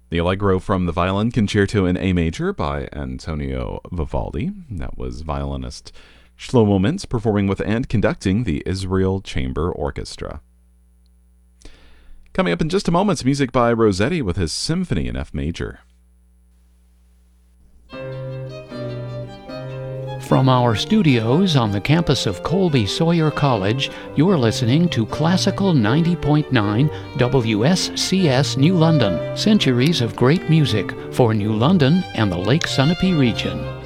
The Allegro from the Violin Concerto in A Major by Antonio Vivaldi. That was violinist Shlomo Mintz performing with and conducting the Israel Chamber Orchestra. Coming up in just a moment, music by Rossetti with his Symphony in F Major. From our studios on the campus of Colby Sawyer College, you're listening to Classical 90.9 WSCS New London, centuries of great music for New London and the Lake Sunapee region.